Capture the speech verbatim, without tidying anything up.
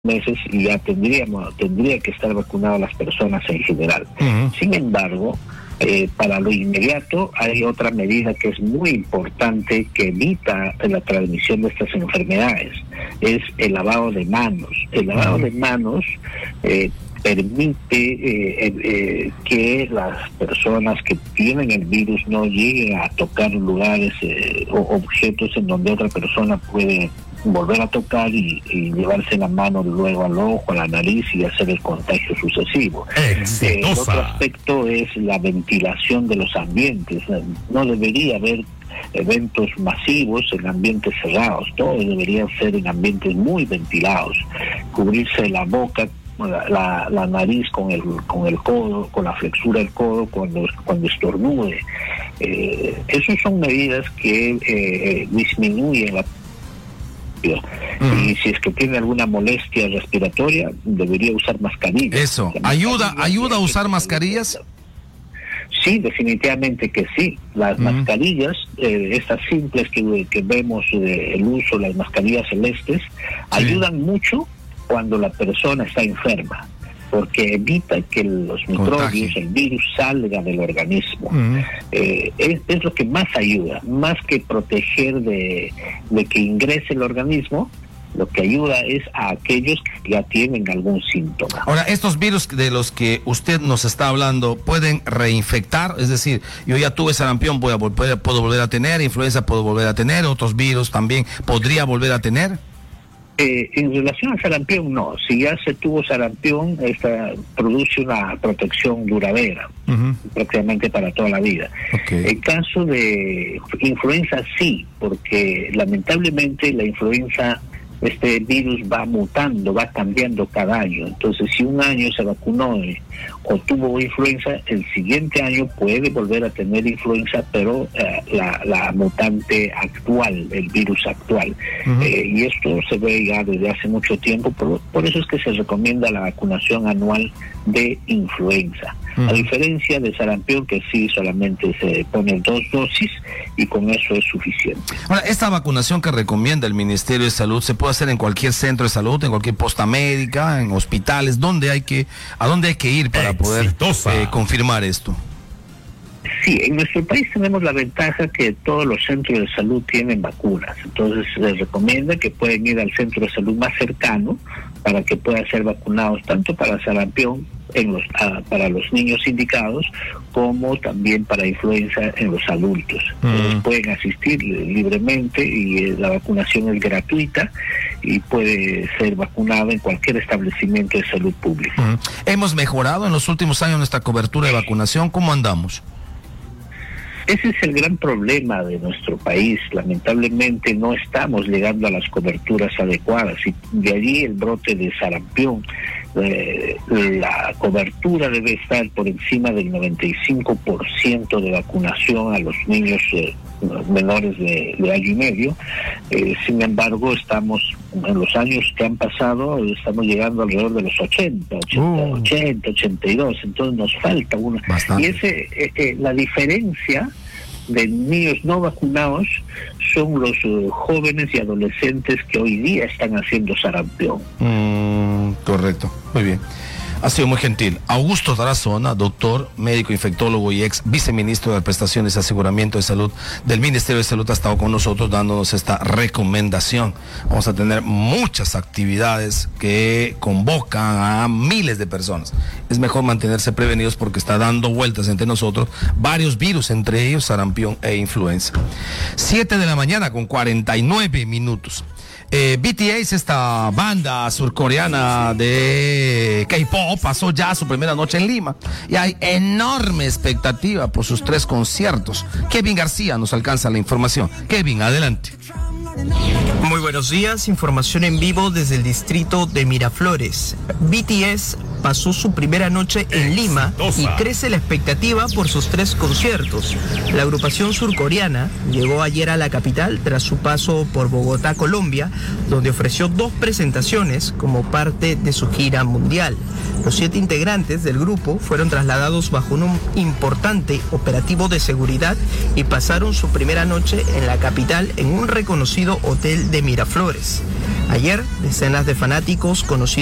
meses y ya tendríamos tendría que estar vacunadas las personas en general. Uh-huh. Sin embargo, eh, para lo inmediato hay otra medida que es muy importante que evita la transmisión de estas enfermedades, es el lavado de manos. El lavado uh-huh. de manos eh, permite eh, eh, que las personas que tienen el virus no lleguen a tocar lugares eh, o objetos en donde otra persona puede volver a tocar y, y llevarse la mano luego al ojo, a la nariz y hacer el contagio sucesivo. Eh, el otro aspecto es la ventilación de los ambientes. No debería haber eventos masivos en ambientes cerrados, todo debería ser en ambientes muy ventilados, cubrirse la boca, La, la, la nariz con el con el codo, con la flexura del codo cuando cuando estornude. Eh, esas son medidas que eh, disminuyen la mm. y si es que tiene alguna molestia respiratoria debería usar mascarillas. Eso, ayuda, ayuda a usar mascarillas. Sí, definitivamente que sí. Las mm. mascarillas, eh, estas simples que, que vemos, eh, el uso de las mascarillas celestes, sí. ayudan mucho cuando la persona está enferma, porque evita que los microbios, el virus salga del organismo. Uh-huh. Eh, es, es lo que más ayuda, más que proteger de, de que ingrese el organismo, lo que ayuda es a aquellos que ya tienen algún síntoma. Ahora, estos virus de los que usted nos está hablando, ¿pueden reinfectar? Es decir, yo ya tuve sarampión, voy a volver, puedo volver a tener, influenza puedo volver a tener, otros virus también podría volver a tener. Eh, en relación al sarampión, no. Si ya se tuvo sarampión, esta produce una protección duradera, uh-huh. prácticamente para toda la vida. Okay. En caso de influenza, sí, porque lamentablemente la influenza, este virus va mutando, va cambiando cada año. Entonces, si un año se vacunó eh, o tuvo influenza, el siguiente año puede volver a tener influenza, pero eh, la, la mutante actual, el virus actual. Uh-huh. Eh, y esto se ve ya desde hace mucho tiempo, por, por eso es que se recomienda la vacunación anual de influenza. Uh-huh. A diferencia de sarampión, que sí solamente se ponen dos dosis y con eso es suficiente. Ahora, esta vacunación que recomienda el Ministerio de Salud se puede hacer en cualquier centro de salud, en cualquier posta médica, en hospitales. ¿Dónde hay que, a dónde hay que ir para poder eh, confirmar esto? Sí, en nuestro país tenemos la ventaja que todos los centros de salud tienen vacunas. Entonces les recomienda que pueden ir al centro de salud más cercano para que puedan ser vacunados tanto para sarampión en los, uh, para los niños indicados como también para influenza en los adultos. Mm. Entonces pueden asistir libremente y eh, la vacunación es gratuita y puede ser vacunado en cualquier establecimiento de salud pública. Mm. ¿Hemos mejorado en los últimos años nuestra cobertura de vacunación? ¿Cómo andamos? Ese es el gran problema de nuestro país. Lamentablemente no estamos llegando a las coberturas adecuadas y de allí el brote de sarampión. Eh, la cobertura debe estar por encima del noventa y cinco por ciento de vacunación a los niños eh, menores de, de año y medio. Eh, sin embargo, estamos en los años que han pasado, estamos llegando alrededor de los ochenta, ochenta y dos, entonces nos falta una. Bastante. Y ese, eh, eh, la diferencia de niños no vacunados son los uh, jóvenes y adolescentes que hoy día están haciendo sarampión. Mm, correcto, muy bien. Ha sido muy gentil. Augusto Tarazona, doctor, médico infectólogo y ex viceministro de Prestaciones y Aseguramiento de Salud del Ministerio de Salud, ha estado con nosotros dándonos esta recomendación. Vamos a tener muchas actividades que convocan a miles de personas. Es mejor mantenerse prevenidos porque está dando vueltas entre nosotros varios virus, entre ellos sarampión e influenza. Siete de la mañana con cuarenta y nueve minutos. Eh, B T S, esta banda surcoreana de K-pop, pasó ya su primera noche en Lima y hay enorme expectativa por sus tres conciertos. Kevin García nos alcanza la información. Kevin, adelante. Muy buenos días, información en vivo desde el distrito de Miraflores. B T S pasó su primera noche en Lima y crece la expectativa por sus tres conciertos. La agrupación surcoreana llegó ayer a la capital tras su paso por Bogotá, Colombia, donde ofreció dos presentaciones como parte de su gira mundial. Los siete integrantes del grupo fueron trasladados bajo un importante operativo de seguridad y pasaron su primera noche en la capital en un reconocido hotel de Miraflores. Ayer, decenas de fanáticos conocidos